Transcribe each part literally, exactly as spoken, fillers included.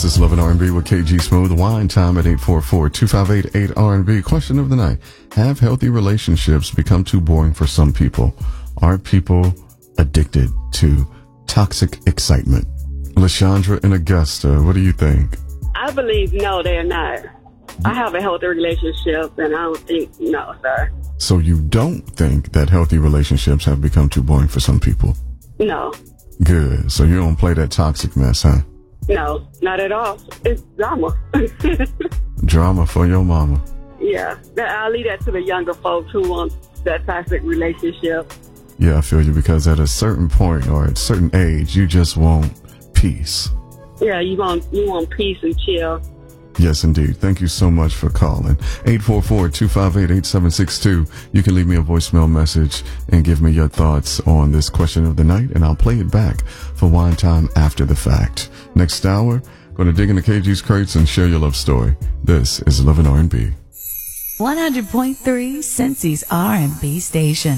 This is Love and R and B with K G Smooth. Wine time at eight four four, two five eight, eight R and B. Question of the night. Have healthy relationships become too boring for some people? Are people addicted to toxic excitement? LaShondra in Augusta, what do you think? I believe no, they're not. I have a healthy relationship, and I don't think, no, sir. So you don't think that healthy relationships have become too boring for some people? No. Good. So you don't play that toxic mess, huh? No, not at all. It's drama. Drama for your mama. Yeah. I'll leave that to the younger folks who want that toxic relationship. Yeah, I feel you, because at a certain point or at a certain age, you just want peace. Yeah, you want, you want peace and chill. Yes, indeed. Thank you so much for calling. eight four four, two five eight, eight seven six two. You can leave me a voicemail message and give me your thoughts on this question of the night, and I'll play it back for Wine Time after the fact. Next hour, going to dig into K G's crates and share your love story. This is Love and R and B. one hundred point three Cincy's R and B station.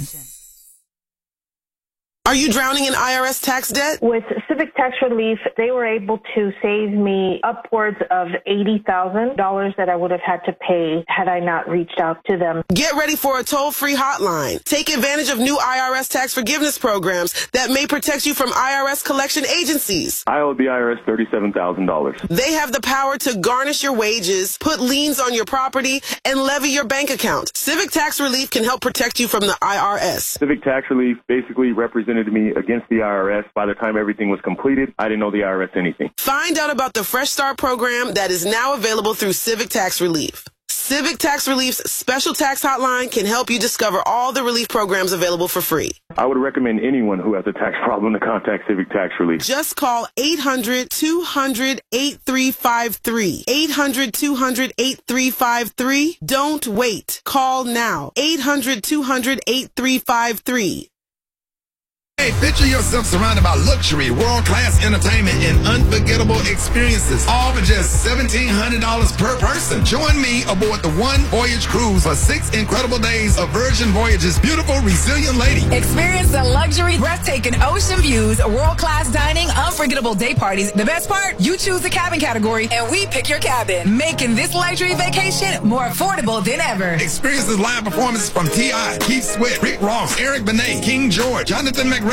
Are you drowning in I R S tax debt? With Civic Tax Relief, they were able to save me upwards of eighty thousand dollars that I would have had to pay had I not reached out to them. Get ready for a toll-free hotline. Take advantage of new I R S tax forgiveness programs that may protect you from I R S collection agencies. I owe the I R S thirty-seven thousand dollars. They have the power to garnish your wages, put liens on your property, and levy your bank account. Civic Tax Relief can help protect you from the I R S. Civic Tax Relief basically represented me against the I R S. By the time everything was completed, I didn't know the I R S anything. Find out about the Fresh Start program that is now available through Civic Tax Relief. Civic Tax Relief's special tax hotline can help you discover all the relief programs available for free. I would recommend anyone who has a tax problem to contact Civic Tax Relief. Just call eight hundred, two hundred, eight three five three. eight hundred, two hundred, eight three five three. Don't wait. Call now. eight hundred, two hundred, eight three five three. Hey, picture yourself surrounded by luxury, world-class entertainment, and unforgettable experiences, all for just seventeen hundred dollars per person. Join me aboard the One Voyage Cruise for six incredible days of Virgin Voyage's beautiful, resilient lady. Experience the luxury, breathtaking ocean views, world-class dining, unforgettable day parties. The best part, you choose the cabin category, and we pick your cabin, making this luxury vacation more affordable than ever. Experience the live performances from T I, Keith Sweat, Rick Ross, Eric Benet, King George, Jonathan McReynolds,